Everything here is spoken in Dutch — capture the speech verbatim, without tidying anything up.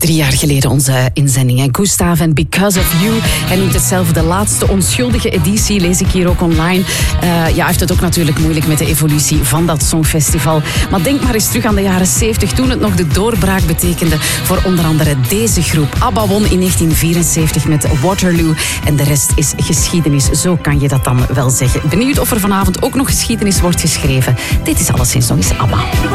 Drie jaar geleden onze inzending. En Gustav en Because of You. Hij noemt het zelf de laatste onschuldige editie, lees ik hier ook online. Uh, ja, hij heeft het ook natuurlijk moeilijk met de evolutie van dat Songfestival. Maar denk maar eens terug aan de jaren zeventig, toen het nog de doorbraak betekende voor onder andere deze groep. ABBA won in negentien vierenzeventig met Waterloo. En de rest is geschiedenis. Zo kan je dat dan wel zeggen. Benieuwd of er vanavond ook nog geschiedenis wordt geschreven. Dit is alleszins nog eens ABBA.